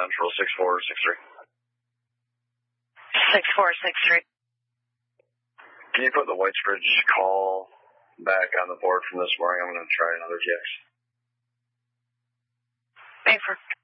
Central 6463. 6463. Can you put the Whitesbridge call back on the board from this morning? I'm going to try another GX. Mayford.